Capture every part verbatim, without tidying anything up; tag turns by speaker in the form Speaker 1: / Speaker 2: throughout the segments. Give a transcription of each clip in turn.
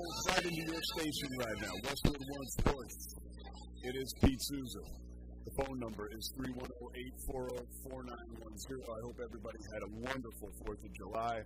Speaker 1: right into your station right now, Westwood One Sports. It is Pete Souza. The phone number is three one zero, eight four zero, four nine one zero. I hope everybody had a wonderful fourth of July.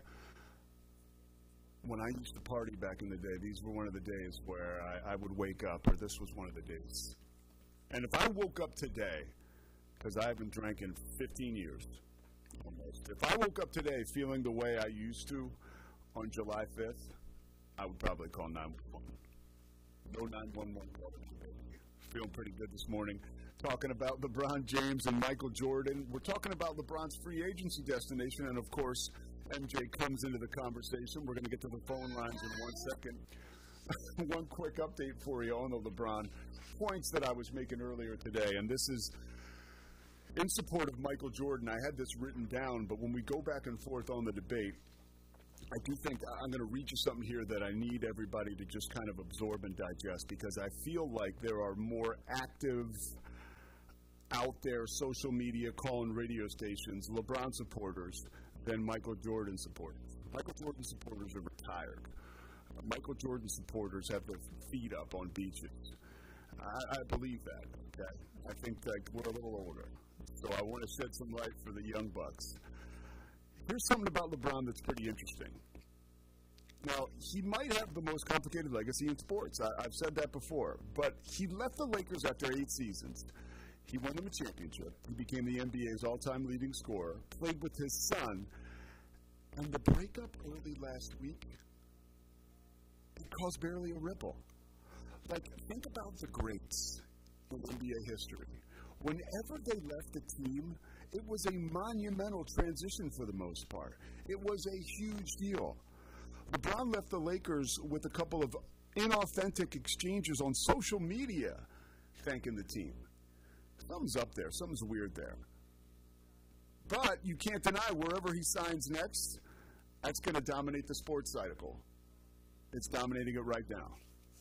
Speaker 1: When I used to party back in the day, these were one of the days where I, I would wake up, or this was one of the days. And if I woke up today, because I haven't drank in fifteen years, almost. If I woke up today feeling the way I used to on July fifth, I would probably call nine one one. No nine one one call. Feeling pretty good this morning. Talking about LeBron James and Michael Jordan. We're talking about LeBron's free agency destination, and of course, M J comes into the conversation. We're going to get to the phone lines in one second. One quick update for you on the LeBron points that I was making earlier today, and this is in support of Michael Jordan. I had this written down, but when we go back and forth on the debate, I do think I'm going to read you something here that I need everybody to just kind of absorb and digest, because I feel like there are more active, out there social media calling radio stations LeBron supporters than Michael Jordan supporters. Michael Jordan supporters are retired. Michael Jordan supporters have their feet up on beaches. I, I believe that, okay? I think like we're a little older. So I want to shed some light for the young bucks. Here's something about LeBron that's pretty interesting. Now, he might have the most complicated legacy in sports. I, I've said that before. But he left the Lakers after eight seasons. He won them a championship. He became the N B A's all-time leading scorer, played with his son. And the breakup early last week, it caused barely a ripple. Like, think about the greats in N B A history. Whenever they left the team, it was a monumental transition for the most part. It was a huge deal. LeBron left the Lakers with a couple of inauthentic exchanges on social media thanking the team. Something's up there. Something's weird there. But you can't deny wherever he signs next, that's going to dominate the sports cycle. It's dominating it right now.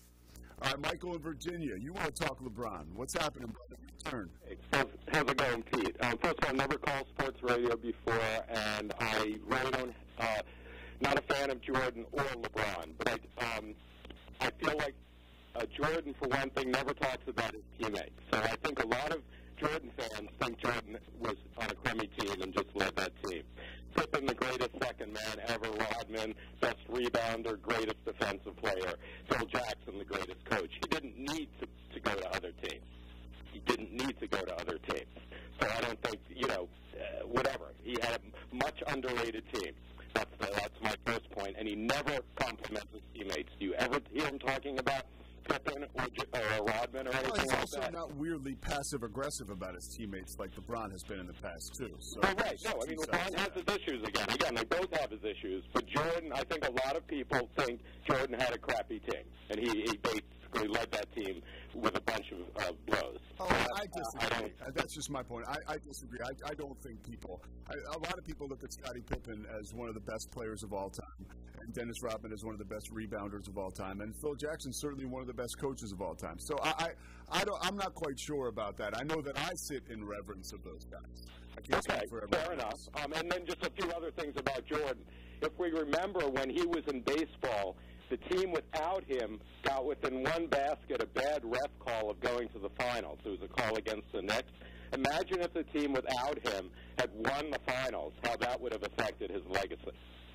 Speaker 1: All right, Michael in Virginia, you want to talk LeBron. What's happening, brother? Turn.
Speaker 2: Hey, how's, how's it going, Pete? Um, first of all, I've never called sports radio before, and I really don't, uh, not a fan of Jordan or LeBron, but I, um, I feel like uh, Jordan, for one thing, never talks about his teammates. So I think a lot of Jordan fans think Jordan was on a crummy team and just led that team. Pippen, the greatest second man ever. Rodman, best rebounder, greatest defensive player. Phil Jackson, the greatest coach. He didn't need to, to go to other teams. He didn't need to go to other teams. So I don't think, you know, uh, whatever. He had a much underrated team. That's the, that's my first point. And he never compliments his teammates. Do you ever hear him talking about Pippen or, or Rodman or anything
Speaker 1: well, he's
Speaker 2: like
Speaker 1: also
Speaker 2: that?
Speaker 1: Not weirdly passive-aggressive about his teammates like LeBron has been in the past, too. So
Speaker 2: oh, right. No, I mean, LeBron has his issues again. Again, they both have his issues. But Jordan, I think a lot of people think Jordan had a crappy team. And he, he basically led that team with a bunch of uh, blows.
Speaker 1: Oh,
Speaker 2: uh,
Speaker 1: I disagree.
Speaker 2: I
Speaker 1: That's just my point. I, I disagree. I, I don't think people I, – a lot of people look at Scottie Pippen as one of the best players of all time, and Dennis Rodman as one of the best rebounders of all time, and Phil Jackson certainly one of the best coaches of all time. So I, I, I don't, I'm not quite sure about that. I know that I sit in reverence of those guys. I can't
Speaker 2: okay,
Speaker 1: speak for
Speaker 2: fair enough. Um, and then just a few other things about Jordan. If we remember when he was in baseball – the team without him got within one basket a bad ref call of going to the finals. It was a call against the Knicks. Imagine if the team without him had won the finals, how that would have affected his legacy.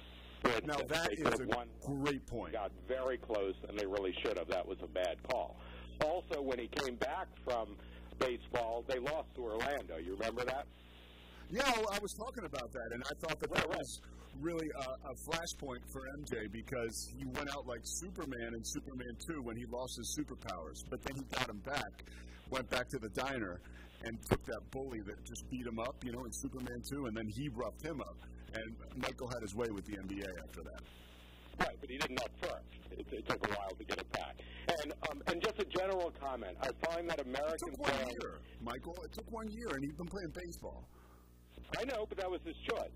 Speaker 2: But
Speaker 1: now, that is a won, great point.
Speaker 2: Got very close, and they really should have. That was a bad call. Also, when he came back from baseball, they lost to Orlando. You remember that?
Speaker 1: Yeah, well, I was talking about that, and I thought that that was really a, a flashpoint for M J because he went out like Superman in Superman two when he lost his superpowers. But then he got him back, went back to the diner, and took that bully that just beat him up, you know, in Superman two, and then he roughed him up. And Michael had his way with the N B A after that.
Speaker 2: Right, but he didn't at first. It, it took a while to get it back. And um, and just a general comment, I find that American
Speaker 1: It took one
Speaker 2: fans,
Speaker 1: year, Michael. It took one year, and he's been playing baseball.
Speaker 2: I know, but that was his choice.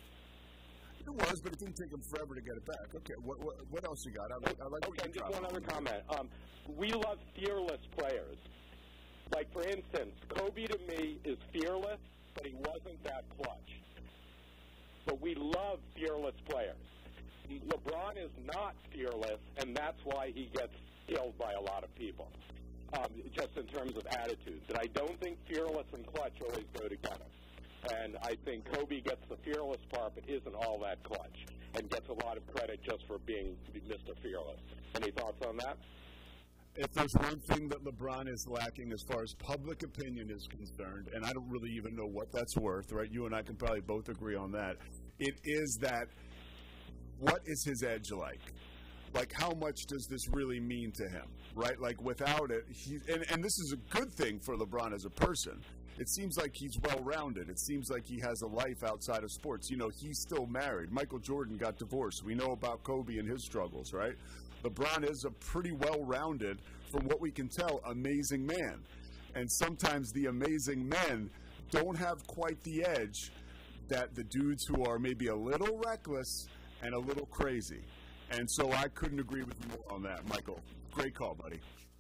Speaker 1: It was, but it didn't take him forever to get it back. Okay, what what, what else you got? I like, I like
Speaker 2: okay, just one other comment. Um, we love fearless players. Like, for instance, Kobe to me is fearless, but he wasn't that clutch. But we love fearless players. LeBron is not fearless, and that's why he gets killed by a lot of people, um, just in terms of attitudes. And I don't think fearless and clutch always go together. And I think Kobe gets the fearless part, but isn't all that clutch, and gets a lot of credit just for being Mister Fearless. Any thoughts on that?
Speaker 1: If there's one thing that LeBron is lacking as far as public opinion is concerned, and I don't really even know what that's worth, right? You and I can probably both agree on that. It is that, what is his edge like? Like, how much does this really mean to him, right? Like, without it, he, and, and this is a good thing for LeBron as a person. It seems like he's well-rounded. It seems like he has a life outside of sports. You know, he's still married. Michael Jordan got divorced. We know about Kobe and his struggles, right? LeBron is a pretty well-rounded, from what we can tell, amazing man. And sometimes the amazing men don't have quite the edge that the dudes who are maybe a little reckless and a little crazy. And so I couldn't agree with you more on that, Michael. Great call, buddy.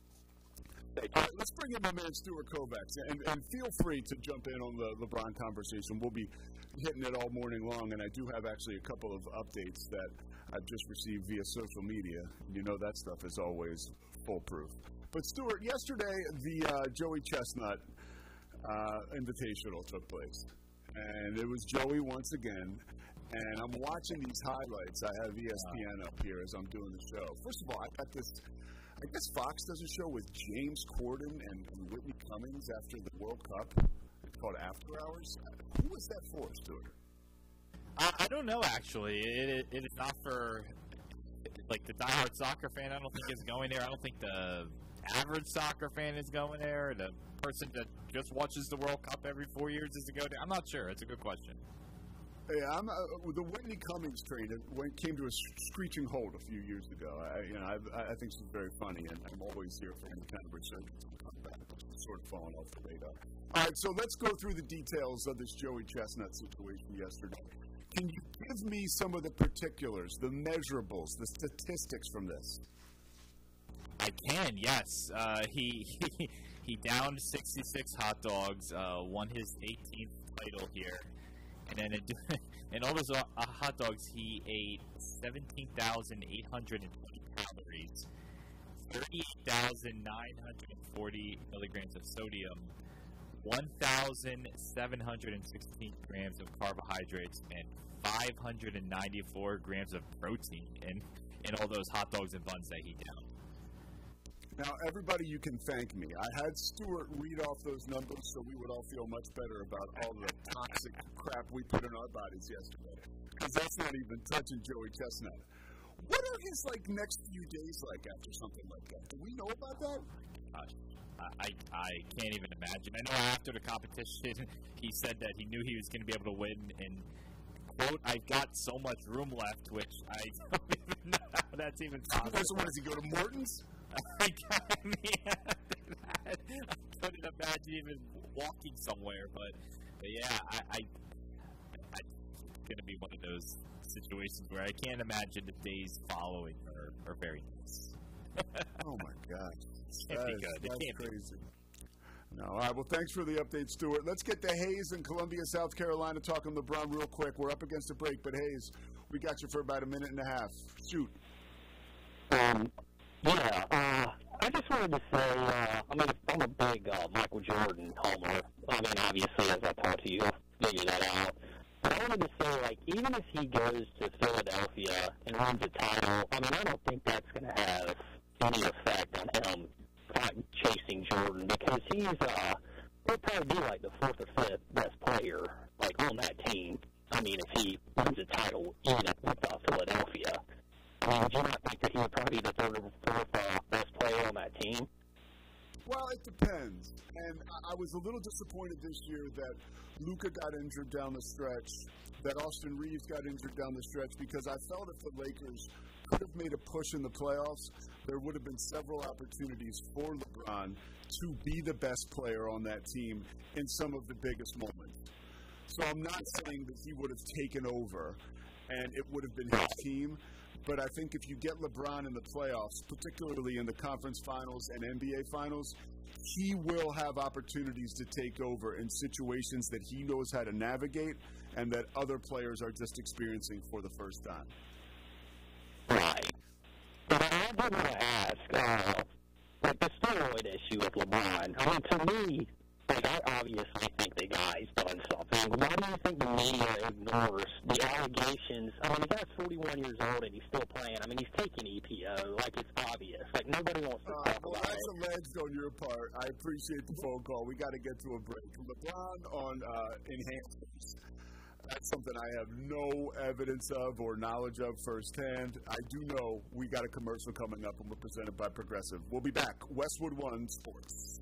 Speaker 1: All right, let's bring in my man Stuart Kovacs, and, and feel free to jump in on the LeBron conversation. We'll be hitting it all morning long, and I do have actually a couple of updates that I've just received via social media. You know that stuff is always foolproof. But Stuart, yesterday the uh, Joey Chestnut uh, Invitational took place, and it was Joey once again. And I'm watching these highlights. I have E S P N up here as I'm doing the show. First of all, I got this. I guess Fox does a show with James Corden and, and Whitney Cummings after the World Cup. It's called After Hours. Who was that for, Stuart?
Speaker 3: I, I don't know, actually. It, it, it is not for, like, the diehard soccer fan. I don't think is going there. I don't think the average soccer fan is going there. The person that just watches the World Cup every four years is to go there. I'm not sure. It's a good question.
Speaker 1: Yeah, I'm, uh, the Whitney Cummings trade it came to a screeching halt a few years ago. I, you know, I, I think she's very funny, and I'm always here for any kind of resurgence and comeback. It's sort of falling off the radar. All right, so let's go through the details of this Joey Chestnut situation yesterday. Can you give me some of the particulars, the measurables, the statistics from this?
Speaker 3: I can, yes. Uh, he, he he downed sixty-six hot dogs, uh, won his eighteenth title here. And then in, in all those uh, hot dogs, he ate seventeen thousand eight hundred twenty calories, thirty-eight thousand nine hundred forty milligrams of sodium, one thousand seven hundred sixteen grams of carbohydrates, and five hundred ninety-four grams of protein in, in all those hot dogs and buns that he downed.
Speaker 1: Now, everybody, you can thank me. I had Stuart read off those numbers so we would all feel much better about all the toxic crap we put in our bodies yesterday. Because that's not even touching Joey Chestnut. What are his, like, next few days like after something like that? Do we know about that?
Speaker 3: Uh, I, I can't even imagine. I know after the competition, he said that he knew he was going to be able to win, and, quote, I've got so much room left, which I don't even know how that's even possible.
Speaker 1: So what, does he go to Morton's?
Speaker 3: I mean, I couldn't imagine even walking somewhere, but, but yeah, I, I, I, it's going to be one of those situations where I can't imagine the days following are, are very nice.
Speaker 1: Oh, my gosh.
Speaker 3: Can't
Speaker 1: that
Speaker 3: be
Speaker 1: is,
Speaker 3: good.
Speaker 1: That's
Speaker 3: can't
Speaker 1: crazy. Be. No, all right, well, thanks for the update, Stuart. Let's get to Hayes in Columbia, South Carolina, talking LeBron real quick. We're up against a break, but Hayes, we got you for about a minute and a half. Shoot.
Speaker 4: Um, yeah, uh, I just wanted to say, uh, I mean, I'm a big uh, Michael Jordan homer. I mean, obviously, as I talked to you, I'll figure that out. But I wanted to say, like, even if he goes to Philadelphia and wins a title, I mean, I don't think that's going to have any effect on him uh, chasing Jordan, because he's, uh, he'll probably be like the fourth or fifth best player, like, on that team. I mean, if he wins a title, even with uh, Philadelphia. I mean, do you not think that he would probably be the third or fourth uh, best player on that team?
Speaker 1: Well, it depends. And I was a little disappointed this year that Luka got injured down the stretch, that Austin Reeves got injured down the stretch, because I felt if the Lakers could have made a push in the playoffs, there would have been several opportunities for LeBron to be the best player on that team in some of the biggest moments. So I'm not saying that he would have taken over and it would have been his team, but I think if you get LeBron in the playoffs, particularly in the conference finals and N B A finals, he will have opportunities to take over in situations that he knows how to navigate and that other players are just experiencing for the first time.
Speaker 4: I want to ask, uh, like the steroid issue with LeBron. I mean, to me, like I obviously think the guy's done something. Why do you think the media ignores the allegations? I mean, the guy's forty-one years old and he's still playing. I mean, he's taking E P O. Like, it's obvious. Like, nobody wants to
Speaker 1: uh,
Speaker 4: talk
Speaker 1: well,
Speaker 4: about
Speaker 1: that's
Speaker 4: it.
Speaker 1: alleged on your part. I appreciate the phone call. We got to get to a break. LeBron on uh, enhancements. That's something I have no evidence of or knowledge of firsthand. I do know we got a commercial coming up, and we're presented by Progressive. We'll be back. Westwood One Sports.